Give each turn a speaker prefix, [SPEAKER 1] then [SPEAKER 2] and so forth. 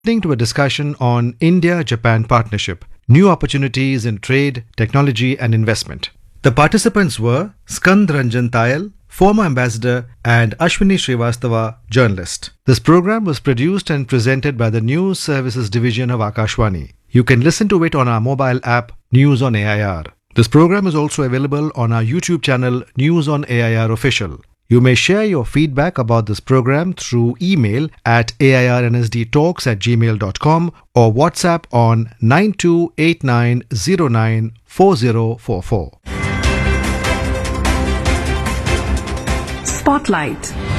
[SPEAKER 1] listening to a discussion on India-Japan partnership, new opportunities in trade, technology and investment. The participants were Skand Ranjan Tayal, former ambassador, and Ashwini Srivastava, journalist. This program was produced and presented by the News Services Division of Akashvani. You can listen to it on our mobile app, News on AIR. This program is also available on our YouTube channel, News on AIR Official. You may share your feedback about this program through email at airnsdtalks@gmail.com or WhatsApp on 9289094044.
[SPEAKER 2] Spotlight.